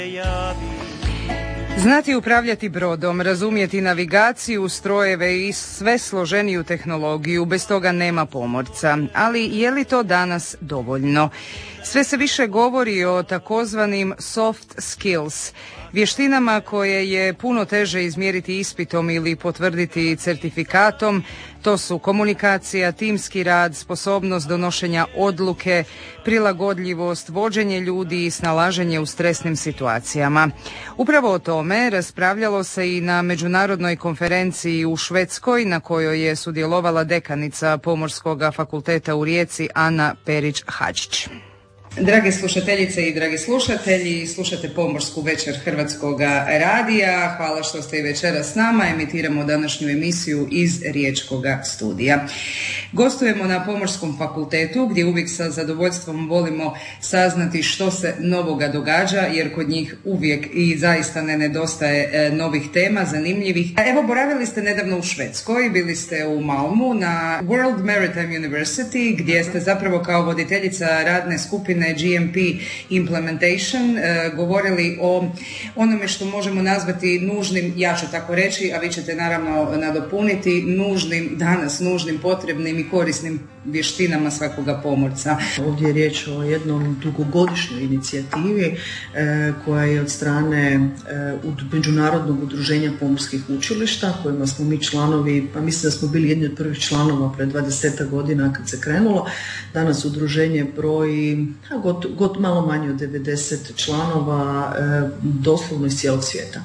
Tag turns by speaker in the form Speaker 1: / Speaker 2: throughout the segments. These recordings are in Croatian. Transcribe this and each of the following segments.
Speaker 1: Znati upravljati brodom, razumjeti navigaciju, strojeve i sve složeniju tehnologiju, bez toga nema pomorca. Ali je li to danas dovoljno? Sve se više govori o takozvanim soft skills, vještinama koje je puno teže izmjeriti ispitom ili potvrditi certifikatom. To su komunikacija, timski rad, sposobnost donošenja odluke, prilagodljivost, vođenje ljudi i snalaženje u stresnim situacijama. Upravo o tome raspravljalo se i na međunarodnoj konferenciji u Švedskoj na kojoj je sudjelovala dekanica Pomorskog fakulteta u Rijeci Ana Perić-Hadžić. Drage slušateljice i dragi slušatelji, slušate Pomorsku večer Hrvatskoga radija. Hvala što ste i večeras s nama. Emitiramo današnju emisiju iz Riječkoga studija. Gostujemo na Pomorskom fakultetu gdje uvijek sa zadovoljstvom volimo saznati što se novoga događa, jer kod njih uvijek i zaista ne nedostaje novih tema, zanimljivih. Evo, boravili ste nedavno u Švedskoj, bili ste u Malmu na World Maritime University gdje ste zapravo kao voditeljica radne skupine GMP Implementation govorili o onome što možemo nazvati nužnim, ja ću tako reći, a vi ćete naravno nadopuniti, nužnim, potrebnim i korisnim vještinama svakoga pomorca.
Speaker 2: Ovdje je riječ o jednom dugogodišnjoj inicijativi koja je od strane Međunarodnog udruženja pomorskih učilišta, kojima smo mi članovi, pa mislim da smo bili jedni od prvih članova pred 20 godina kad se krenulo. Danas udruženje broji malo manje od 90 članova, doslovno iz cijelog svijeta.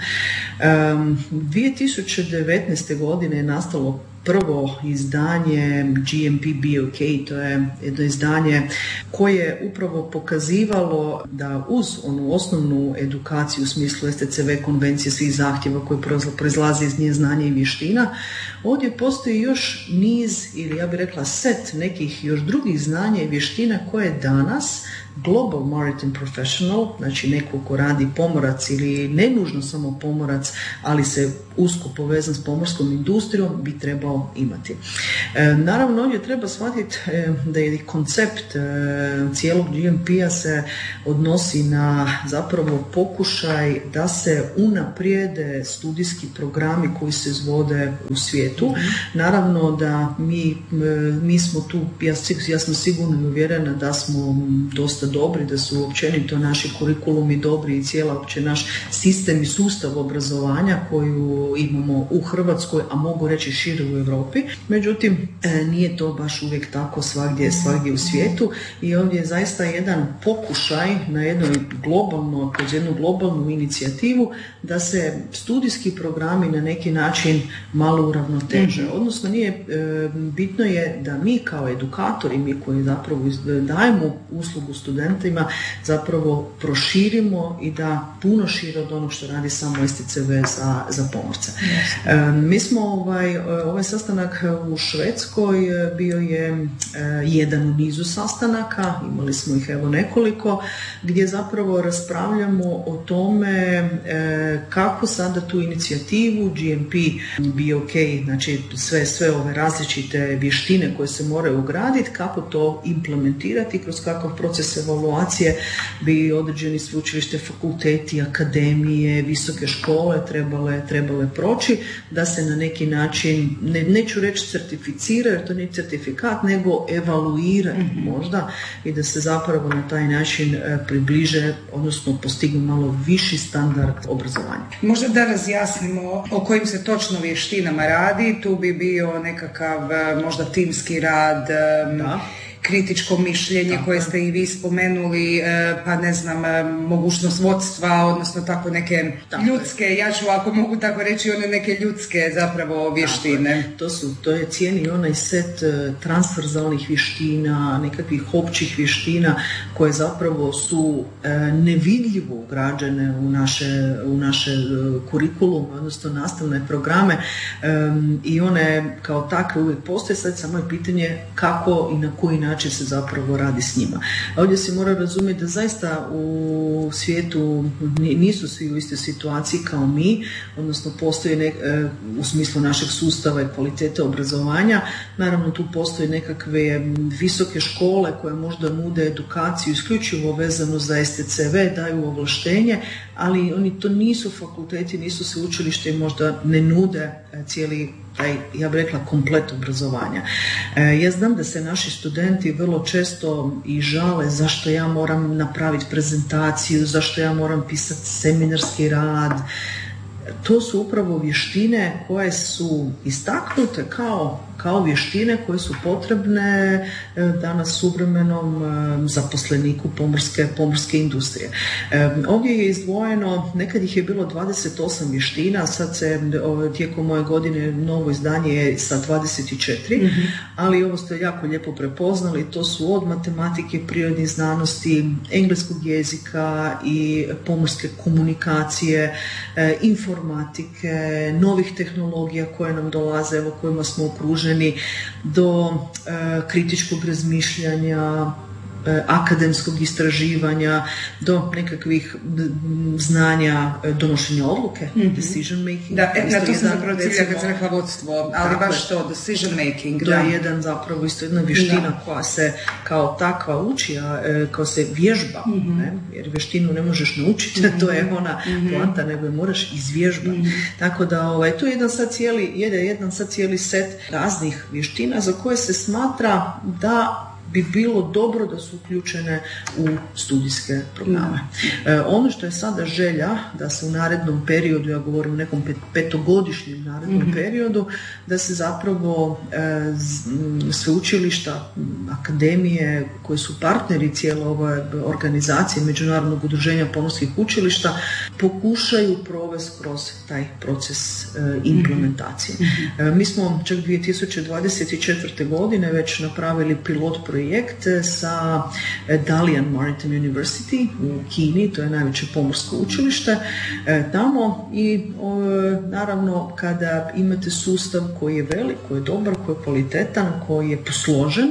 Speaker 2: 2019. godine je nastalo prvo izdanje GMP BOK, to je jedno izdanje koje je upravo pokazivalo da uz onu osnovnu edukaciju u smislu STCV konvencije, svih zahtjeva koji proizlaze iz nje znanja i vještina, ovdje postoji još niz, ili ja bih rekla set nekih još drugih znanja i vještina koje danas Global Maritime Professional, znači neko ko radi pomorac ili ne nužno samo pomorac, ali se usko povezan s pomorskom industrijom, bi trebao imati. Naravno, ovdje treba shvatiti da je koncept cijelog GMP-a se odnosi na zapravo pokušaj da se unaprijede studijski programi koji se izvode u svijetu. Naravno da mi smo tu, ja sam sigurno i uvjerena da smo dosta dobri, da su općenito naši kurikulumi dobri i cijela opće naš sistem i sustav obrazovanja koju imamo u Hrvatskoj, a mogu reći šire u Europi. Međutim, nije to baš uvijek tako svagdje u svijetu i ovdje je zaista jedan pokušaj na kroz jednu globalnu inicijativu da se studijski programi na neki način malo uravnoteže. Odnosno, bitno je da mi kao edukatori, mi koji zapravo dajemo uslugu studentima, zapravo proširimo i da puno šire od onog što radi samo STCV za pomorce. Mi smo ovaj sastanak u Švedskoj bio je jedan u nizu sastanaka, imali smo ih nekoliko, gdje zapravo raspravljamo o tome kako sada tu inicijativu GMP BOK, znači sve ove različite vještine koje se moraju ugraditi, kako to implementirati, kroz kakav proces evaluacije bi određeni sveučilište, fakulteti, akademije, visoke škole trebale proći, da se na neki način, neću reći certificira, jer to nije certifikat, nego evaluira možda, i da se zapravo na taj način približe, odnosno postignu malo viši standard obrazovanja.
Speaker 1: Možda da razjasnimo o kojim se točno vještinama radi, tu bi bio nekakav možda timski rad, kritičko mišljenje koje ste i vi spomenuli, pa ne znam, mogućnost vodstva, odnosno tako neke ljudske, ja ću ako mogu tako reći, one neke ljudske zapravo vještine.
Speaker 2: To je cijeli onaj set transverzalnih vještina, nekakvih općih vještina koje zapravo su nevidljivo ugrađene u naše kurikulume, odnosno nastavne programe, i one kao takve uvijek postoje. Sad samo je pitanje kako i na koji način način se zapravo radi s njima. A ovdje se mora razumjeti da zaista u svijetu nisu svi u istoj situaciji kao mi, odnosno postoji u smislu našeg sustava i kvalitete obrazovanja. Naravno tu postoje nekakve visoke škole koje možda nude edukaciju isključivo vezano za STCV, daju ovlaštenje, ali oni to nisu fakulteti, nisu sveučilište i možda ne nude cijeli taj, ja bih rekla, komplet obrazovanja. Ja znam da se naši studenti vrlo često i žale zašto ja moram napraviti prezentaciju, zašto ja moram pisati seminarski rad. To su upravo vještine koje su istaknute kao vještine koje su potrebne danas suvremenom zaposleniku pomorske industrije. Ovdje je izdvojeno, nekad ih je bilo 28 vještina, sad se tijekom moje godine novo izdanje je sa 24, ali ovo ste jako lijepo prepoznali, to su od matematike, prirodnih znanosti, engleskog jezika i pomorske komunikacije, informatike, novih tehnologija koje nam dolaze, evo kojima smo okruženi, do kritičkog razmišljanja, akademskog istraživanja, do nekakvih znanja donošenja odluke, decision making.
Speaker 1: Da, to sam zapravo cilja kad sam rekla vodstvo, ali baš to, decision making.
Speaker 2: To je isto jedna vještina koja se kao takva uči, kao se vježba, jer vještinu ne možeš naučiti, to je ona poanta, nego je moraš izvježbati. Tako da tu je jedan sad cijeli set raznih vještina za koje se smatra da bi bilo dobro da su uključene u studijske programe. Ono što je sada želja, da se u narednom periodu, ja govorim o nekom petogodišnjem narednom periodu, da se zapravo sveučilišta, akademije koje su partneri cijele ove organizacije Međunarodnog udruženja pomorskih učilišta pokušaju provesti kroz taj proces implementacije. Mi smo čak 2024. godine već napravili pilot projekt sa Dalian Maritime University u Kini, to je najveće pomorsko učilište tamo i naravno kada imate sustav koji je velik, koji je dobar, koji je kvalitetan, koji je posložen,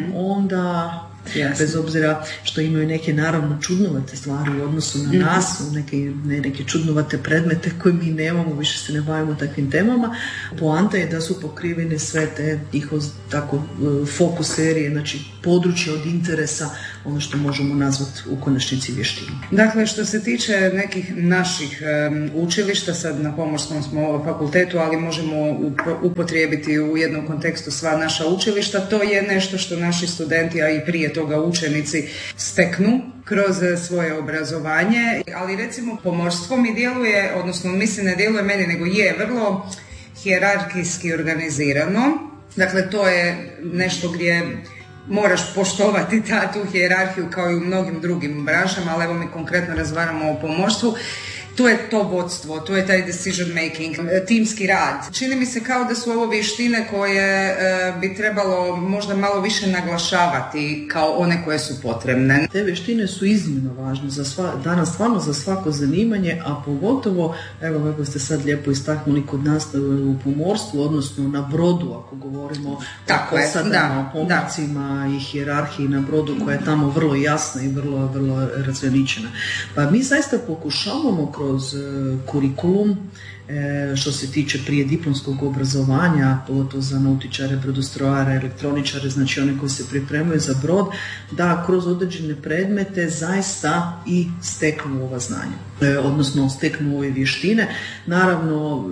Speaker 2: onda bez obzira što imaju neke naravno čudnovate stvari u odnosu na nas, neke čudnovate predmete koje mi nemamo, više se ne bavimo takvim temama. Poanta je da su pokrivene sve te tako fokus serije, znači područje od interesa, ono što možemo nazvati u konačnici vještinu.
Speaker 1: Dakle, što se tiče nekih naših učilišta, sad na Pomorskom smo fakultetu, ali možemo upotrijebiti u jednom kontekstu sva naša učilišta, to je nešto što naši studenti, a i prije toga učenici steknu kroz svoje obrazovanje, ali recimo pomorstvo mi djeluje, odnosno mislim ne djeluje meni, nego je vrlo hijerarhijski organizirano. Dakle, to je nešto gdje moraš poštovati tu hijerarhiju kao i u mnogim drugim branšama, ali evo mi konkretno razgovaramo o pomorstvu. Tu je to vodstvo, tu je taj decision making, timski rad. Čini mi se kao da su ovo vještine koje bi trebalo možda malo više naglašavati kao one koje su potrebne.
Speaker 2: Te vještine su iznimno važne danas stvarno za svako zanimanje, a pogotovo, evo kako ste sad lijepo istaknuli kod nas u pomorstvu, odnosno na brodu, ako govorimo o posadama, o pomorcima i hijerarhiji na brodu koja je tamo vrlo jasna i vrlo, vrlo razgraničena. Pa mi zaista pokušavamo kroz kurikulum, što se tiče prije diplomskog obrazovanja, pogotovo za nautičare, brodostrojare, elektroničare, znači one koji se pripremaju za brod, da kroz određene predmete zaista i steknu ova znanja, odnosno steknu ove vještine. Naravno,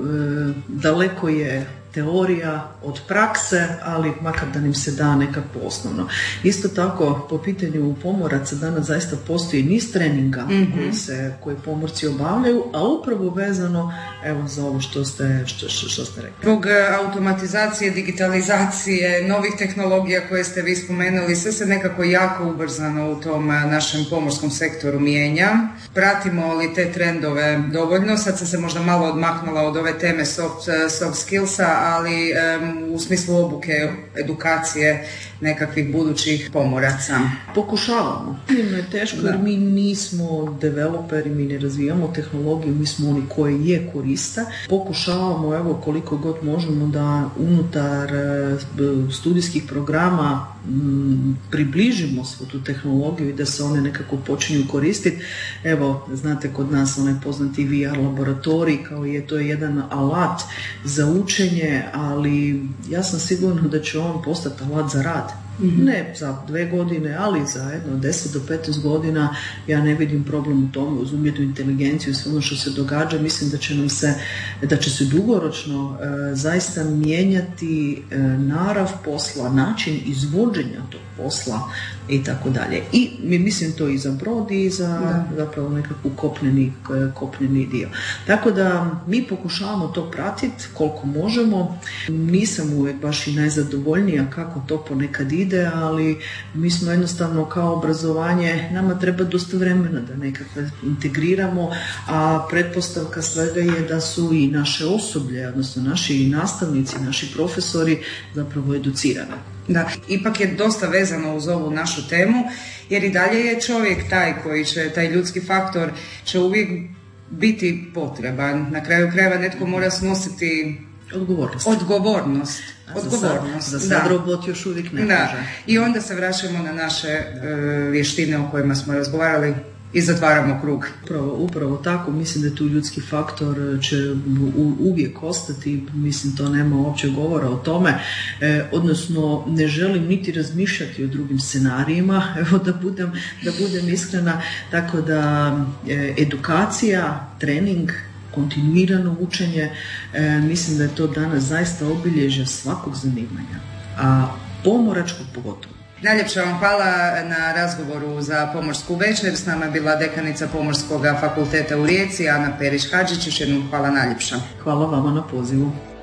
Speaker 2: daleko je teorija od prakse, ali makar da im se da nekako osnovno. Isto tako, po pitanju pomoraca danas zaista postoji niz treninga koji pomorci obavljaju, a upravo vezano za ovo što ste rekli.
Speaker 1: Zbog automatizacije, digitalizacije, novih tehnologija koje ste vi spomenuli, sve se nekako jako ubrzano u tom našem pomorskom sektoru mijenja. Pratimo li te trendove dovoljno? Sad sam se možda malo odmaknula od ove teme soft skillsa, ali u smislu obuke, edukacije, nekakvih budućih pomoraca?
Speaker 2: Pokušavamo. Iznimno je teško jer mi nismo developeri, mi ne razvijamo tehnologiju, mi smo oni koji je koriste. Pokušavamo, evo, koliko god možemo da unutar studijskih programa približimo svu tu tehnologiju i da se one nekako počinju koristiti. Evo, znate, kod nas onaj poznati VR laboratorij, kao to je jedan alat za učenje, ali ja sam sigurna da će on postati alat za rad. Ne za 2 godine, ali za 10 do 15 godina ja ne vidim problem u tome, uz umjetnu inteligenciju i sve ono što se događa. Mislim da će se dugoročno zaista mijenjati narav posla, način izvođenja tog posla i tako dalje. I mislim to i za brod i za zapravo nekakvu kopneni dio. Tako da mi pokušavamo to pratiti koliko možemo. Nisam uvijek baš i najzadovoljnija kako to ponekad ide, ali mi smo jednostavno kao obrazovanje, nama treba dosta vremena da nekako integriramo, a pretpostavka svega je da su i naše osoblje, odnosno naši nastavnici, naši profesori zapravo educirani.
Speaker 1: Da, ipak je dosta vezano uz ovu našu temu, jer i dalje je čovjek taj koji će, taj ljudski faktor će uvijek biti potreban. Na kraju krajeva netko mora snositi odgovornost.
Speaker 2: Za sad robot još uvijek ne može.
Speaker 1: I onda se vraćamo na naše vještine o kojima smo razgovarali i zatvaramo krug.
Speaker 2: Upravo tako, mislim da tu ljudski faktor će uvijek ostati, mislim to nema uopće govora o tome, odnosno ne želim niti razmišljati o drugim scenarijima, evo da budem iskrena, tako da edukacija, trening, kontinuirano učenje, mislim da je to danas zaista obilježje svakog zanimanja, a pomoračkog pogotovo.
Speaker 1: Najljepša vam hvala na razgovoru za Pomorsku večer. S nama je bila dekanica Pomorskog fakulteta u Rijeci, Ana Perić-Hadžić. Još jednom hvala najljepša.
Speaker 2: Hvala vama na pozivu.